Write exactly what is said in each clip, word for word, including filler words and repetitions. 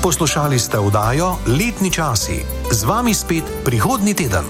Poslušali ste oddajo Letni časi. Z vami spet prihodnji teden.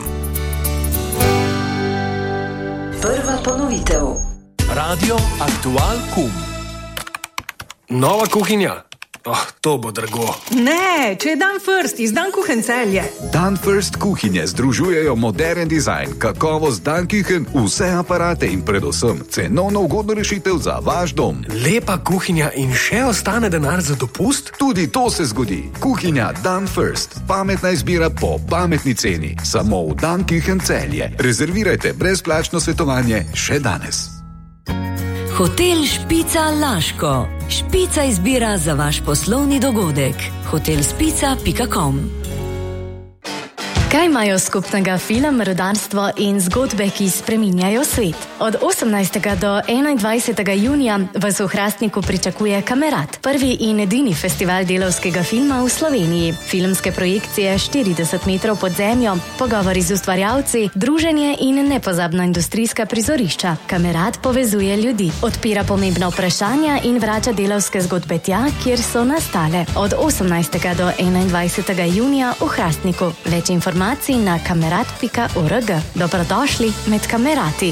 Prva ponovitev. Radio Aktual Kum. Nova kuhinja. Oh, to bo drago. Ne, če je Dan First iz Dan Kuchen Celje. Dan First kuhinje združujejo modern dizajn, kakovost Dan Kuchen, vse aparate in predvsem cenovno ugodno rešitev za vaš dom. Lepa kuhinja in še ostane denar za dopust? Tudi to se zgodi. Kuhinja Dan First. Pametna izbira po pametni ceni. Samo v Dan Kuchen Celje. Rezervirajte brezplačno svetovanje še danes. Hotel Špica Laško. Špica izbira za vaš poslovni dogodek. hotel spica pika com. Kaj imajo skupnega film, rudarstvo in zgodbe, ki spreminjajo svet? Od osemnajstega do enaindvajsetega junija vas v Hrastniku pričakuje Kamerad, prvi in edini festival delavskega filma v Sloveniji. Filmske projekcije štirideset metrov pod zemljo, pogovori z ustvarjalci, druženje in nepozabna industrijska prizorišča. Kamerad povezuje ljudi, odpira pomembna vprašanja in vrača delavske zgodbe tja, kjer so nastale. Od osemnajstega do enaindvajsetega junija v Hrastniku. Več informacij na kamerad pika org. Dobrodošli med kamerati.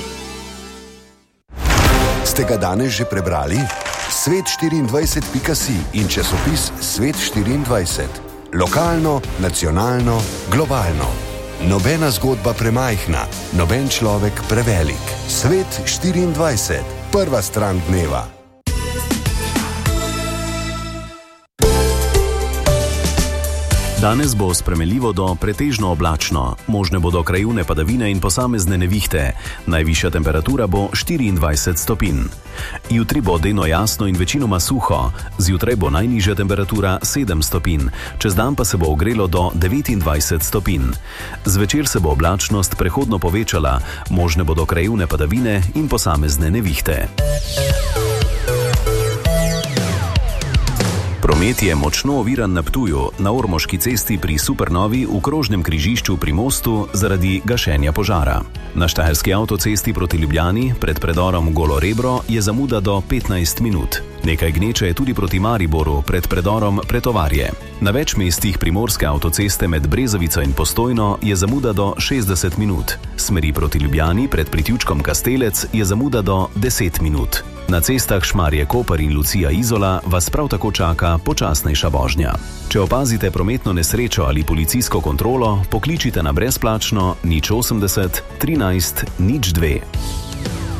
Ste ga danes že prebrali? svet štiriindvajset pika si in časopis Svet štiriindvajset. Lokalno, nacionalno, globalno. Nobena zgodba premajhna, noben človek prevelik. Svet štiriindvajset. Prva stran dneva. Danes bo spremenljivo do pretežno oblačno. Možne bodo krajevne padavine in posamezne nevihte. Najvišja temperatura bo štiriindvajset stopinj. Jutri bo delno jasno in večinoma suho. Zjutraj bo najnižja temperatura sedem stopinj. Čez dan pa se bo ogrelo do devetindvajset stopinj. Zvečer se bo oblačnost prehodno povečala. Možne bodo krajevne padavine in posamezne nevihte. Promet je močno oviran na Ptuju, na Ormoški cesti pri Supernovi v krožnem križišču pri mostu zaradi gašenja požara. Na štajerski avtocesti proti Ljubljani pred predorom Golo Rebro je zamuda do petnajst minut. Nekaj gneče je tudi proti Mariboru pred predorom Pretovarje. Na več mestih primorske avtoceste med Brezovico in Postojno je zamuda do šestdeset minut. Smeri proti Ljubljani pred priključkom Kastelec je zamuda do deset minut. Na cestah Šmarje-Koper in Lucija-Izola vas prav tako čaka počasnejša vožnja. Če opazite prometno nesrečo ali policijsko kontrolo, pokličite na brezplačno nič osemdeset trinajst nič dve.